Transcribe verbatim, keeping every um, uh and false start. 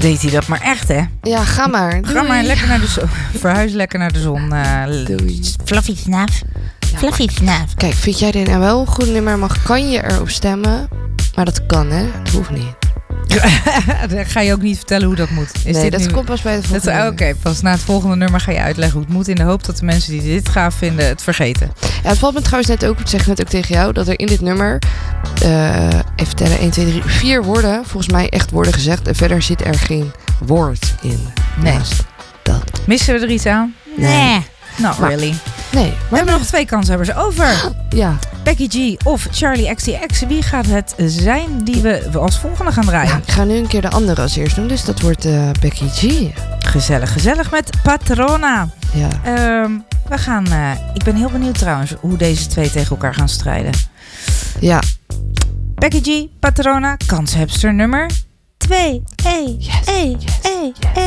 Deed hij dat maar echt, hè? Ja, ga maar. Ga Doei. maar lekker naar de zon. Verhuis lekker naar de zon. Uh, Doei. Fluffy snaaf. Ja, Fluffy snaaf. Kijk, vind jij dit nou wel een goed nummer? Mag, kan je erop stemmen? Maar dat kan, hè? Dat hoeft niet. Dan ga je ook niet vertellen hoe dat moet. Is nee, dit dat nu... komt pas bij het volgende Oké, okay, pas na het volgende nummer ga je uitleggen hoe het moet. In de hoop dat de mensen die dit gaaf vinden het vergeten. Ja, het valt me trouwens net ook, ik zeg net ook tegen jou, dat er in dit nummer, uh, even tellen, één, twee, drie, vier woorden, volgens mij echt worden gezegd. En verder zit er geen woord in. Nee. Naast dat. Missen we er iets aan? Nee. Not maar, really. Nee. We hebben nog twee kanshebbers over. Ja. Becky G of Charlie X C X. Wie gaat het zijn die we als volgende gaan draaien? Nou, ik ga nu een keer de andere als eerst doen. Dus dat wordt uh, Becky G. Gezellig, gezellig met Patrona. Ja. Um, we gaan... Uh, ik ben heel benieuwd trouwens hoe deze twee tegen elkaar gaan strijden. Ja. Becky G, Patrona, kanshebster nummer twee. Hey, yes, hey, yes, hey, yes. hey.